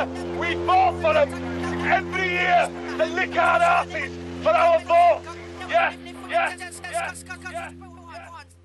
year we fought for them. Every year they lick our asses for our vote. Yeah, yeah, yeah, yeah.